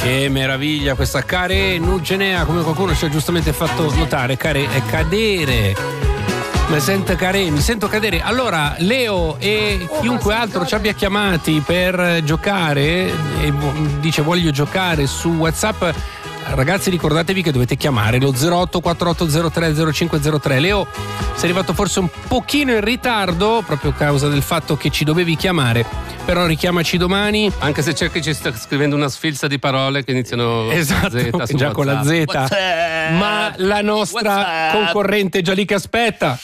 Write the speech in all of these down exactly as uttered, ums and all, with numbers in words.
Che meraviglia questa Care Nugenea, come qualcuno ci ha giustamente fatto notare. Care è cadere. Mi sento care, mi sento cadere. Allora, Leo e chiunque altro ci abbia chiamati per giocare e dice voglio giocare su WhatsApp. Ragazzi, ricordatevi che dovete chiamare lo zero otto quattro otto zero tre zero cinque zero tre. Leo, sei arrivato forse un pochino in ritardo proprio a causa del fatto che ci dovevi chiamare, però richiamaci domani. Anche se c'è chi ci sta scrivendo una sfilza di parole che iniziano esatto, con Z su già con la Z. WhatsApp. Ma la nostra WhatsApp. concorrente è già lì che aspetta.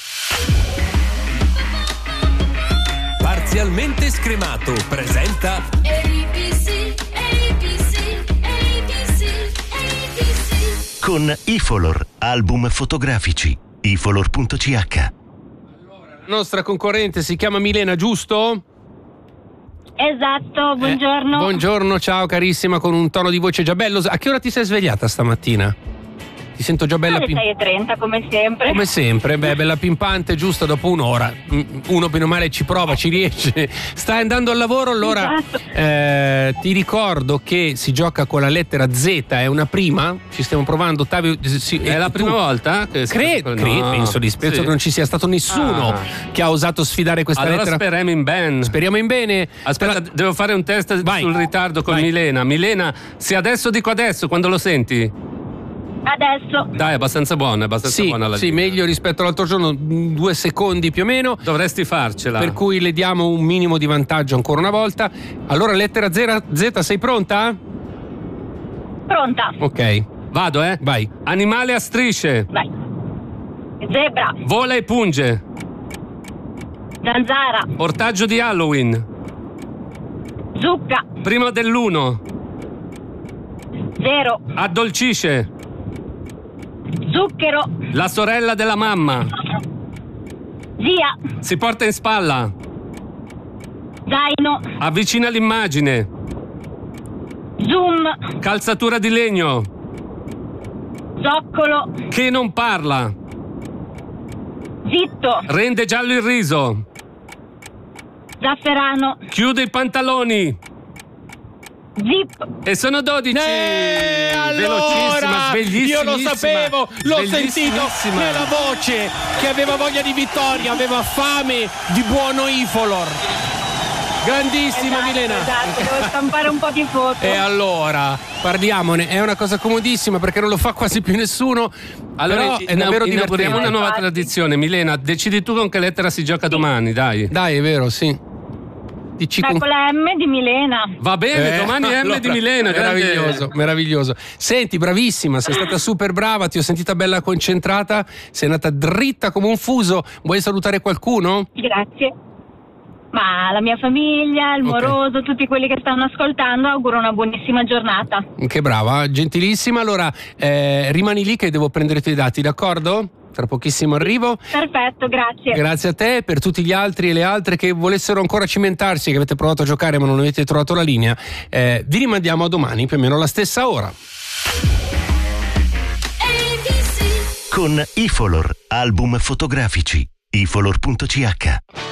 Parzialmente scremato presenta A B C, A B C, A B C, A B C. Con Ifolor, album fotografici. ifolor punto c h. La nostra concorrente si chiama Milena, giusto? Esatto, buongiorno. Eh, buongiorno, ciao carissima, con un tono di voce già bello. A che ora ti sei svegliata stamattina? Ti sento già bella Alle pim- sei e trenta come sempre. Come sempre, beh, bella pimpante, giusto dopo un'ora. Uno bene o male ci prova, ci riesce. Stai andando al lavoro, allora Esatto. eh, ti ricordo che si gioca con la lettera Z, è una prima, ci stiamo provando. Ottavio, sì, È la prima tu- volta che Credo, no. cre- penso di penso Sì. che non ci sia stato nessuno Ah. che ha osato sfidare questa Allora lettera. speriamo in bene. Speriamo in bene. Aspetta, Spera- devo fare un test Vai. sul ritardo con Vai. Milena. Milena, se adesso dico adesso, quando lo senti? Adesso. Dai, è abbastanza buona, è abbastanza Sì, buona la sì, linea. meglio rispetto all'altro giorno, mh, due secondi più o meno. Dovresti farcela. Per cui le diamo un minimo di vantaggio ancora una volta. Allora, lettera Z, Z sei pronta? Pronta. Ok, Vado, eh? vai. Animale a strisce. Vai. Zebra. Vola e punge. Zanzara. Ortaggio di Halloween. Zucca. Prima dell'uno. Zero. Addolcisce. Zucchero. La sorella della mamma. Zia. Si porta in spalla. Zaino. Avvicina l'immagine. Zoom. Calzatura di legno. Zoccolo. Che non parla. Zitto. Rende giallo il riso. Zafferano. Chiude i pantaloni. Zip. E sono dodici. Eh, Velocissima, allora, sveglissima. io lo sapevo, l'ho sentito Bellissimissima. nella voce che aveva voglia di vittoria, aveva fame di buono Ifolor. Grandissima Esatto, Milena. Esatto, devo stampare un po' di foto. E allora, parliamone, è una cosa comodissima perché non lo fa quasi più nessuno. Allora, però è davvero inauguriamo divertente. una nuova Infatti. tradizione. Milena, decidi tu con che lettera si gioca domani, dai. Dai, è vero, sì. Dici Beh, con... con la M di Milena. Va bene, Eh, domani è M allora, di Milena. grande. meraviglioso, meraviglioso. Senti, bravissima, sei stata super brava, ti ho sentita bella concentrata, sei andata dritta come un fuso. Vuoi salutare qualcuno? Grazie. Ma la mia famiglia, il Ok. moroso, tutti quelli che stanno ascoltando, auguro una buonissima giornata. Che brava, gentilissima. Allora, eh, rimani lì che devo prendere i tuoi dati, d'accordo? Tra pochissimo arrivo. Perfetto, grazie. Grazie a te, per tutti gli altri e le altre che volessero ancora cimentarsi, che avete provato a giocare ma non avete trovato la linea, eh, vi rimandiamo a domani più o meno alla stessa ora. A B C. Con Ifolor, album fotografici. ifolor punto c h.